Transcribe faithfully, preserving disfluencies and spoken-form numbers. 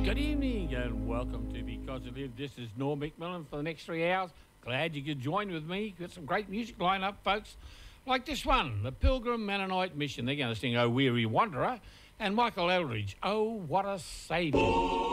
Good evening and welcome to Because You Live. This is Norm McMillan for the next three hours. Glad you could join with me. Got some great music lined up, folks. Like this one, the Pilgrim Mennonite Mission. They're going to sing Oh Weary Wanderer. And Michael Eldridge, Oh What a Saviour.